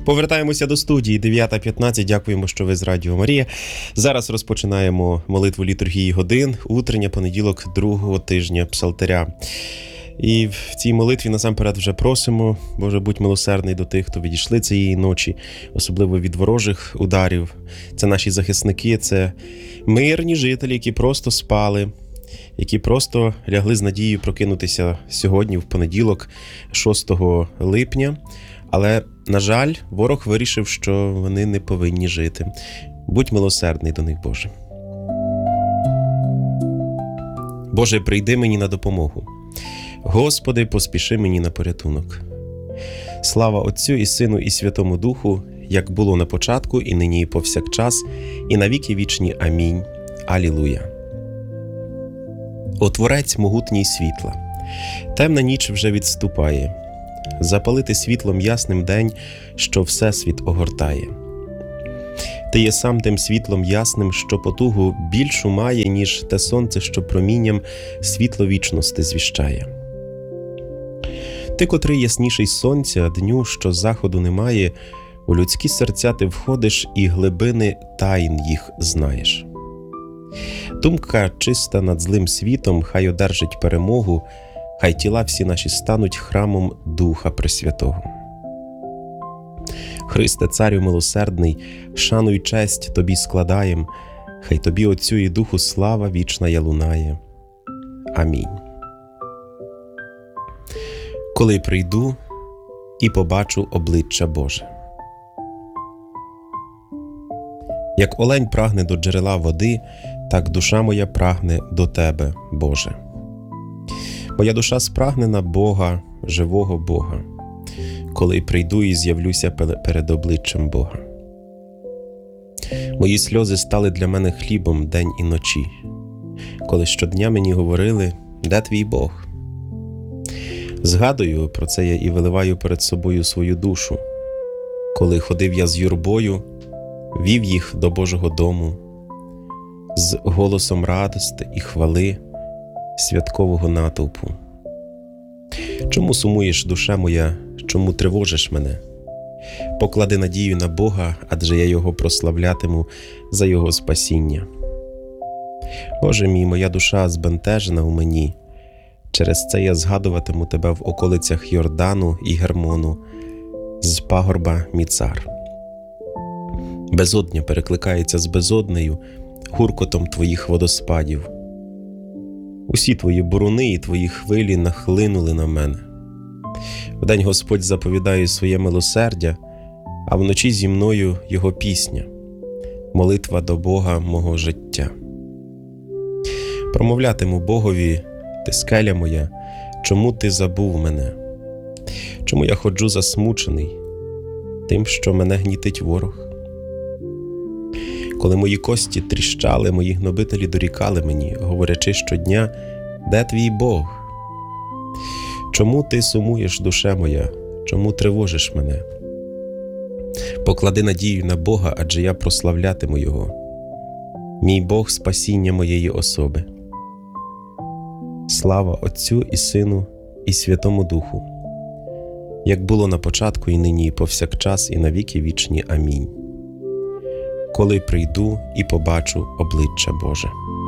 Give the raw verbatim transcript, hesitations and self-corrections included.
Повертаємося до студії дев'ята п'ятнадцять. Дякуємо, що ви з Радіо Марія. Зараз розпочинаємо молитву літургії годин, утрення, понеділок другого тижня Псалтиря. І в цій молитві насамперед вже просимо, Боже, будь милосердний до тих, хто відійшли цієї ночі, особливо від ворожих ударів. Це наші захисники, це мирні жителі, які просто спали, які просто лягли з надією прокинутися сьогодні, в понеділок, шостого липня. Але, на жаль, ворог вирішив, що вони не повинні жити. Будь милосердний до них, Боже. Боже, прийди мені на допомогу. Господи, поспіши мені на порятунок. Слава Отцю і Сину і Святому Духу, як було на початку, і нині, і повсякчас, і на віки вічні. Амінь. Алілуя. О Творець могутній світла, темна ніч вже відступає. Запалити світлом ясним день, що всесвіт огортає. Ти є сам тим світлом ясним, що потугу більшу має, ніж те сонце, що промінням світло вічності звіщає. Ти, котрий ясніший сонця, дню, що заходу немає, у людські серця ти входиш і глибини таїн їх знаєш. Думка чиста над злим світом хай одержить перемогу, хай тіла всі наші стануть храмом Духа Пресвятого. Христе, Царю милосердний, шану й честь Тобі складаєм, хай Тобі, Отцю і Духу, слава вічна я лунає. Амінь. Коли прийду і побачу обличчя Боже. Як олень прагне до джерела води, так душа моя прагне до Тебе, Боже. Моя душа спрагнена Бога, живого Бога, коли прийду і з'явлюся перед обличчям Бога. Мої сльози стали для мене хлібом день і ночі, коли щодня мені говорили: «Де твій Бог?». Згадую про це я і виливаю перед собою свою душу, коли ходив я з юрбою, вів їх до Божого дому, з голосом радости і хвали святкового натовпу. Чому сумуєш, душа моя, чому тривожиш мене? Поклади надію на Бога, адже я Його прославлятиму за Його спасіння. Боже мій, моя душа збентежена у мені, через це я згадуватиму Тебе в околицях Йордану і Гермону, з пагорба Міцар. Безодня перекликається з безоднею, гуркотом Твоїх водоспадів. Усі Твої буруни і Твої хвилі нахлинули на мене. Вдень Господь заповідає своє милосердя, а вночі зі мною Його пісня, молитва до Бога мого життя. Промовлятиму Богові: «Ти скеля моя, чому Ти забув мене? Чому я ходжу засмучений тим, що мене гнітить ворог? Коли мої кості тріщали, мої гнобителі дорікали мені, говорячи щодня: «Де твій Бог? Чому ти сумуєш, душе моя? Чому тривожиш мене?» Поклади надію на Бога, адже я прославлятиму Його. Мій Бог – спасіння моєї особи. Слава Отцю і Сину і Святому Духу, як було на початку, і нині, і повсякчас, і на віки вічні. Амінь. Коли прийду і побачу обличчя Боже.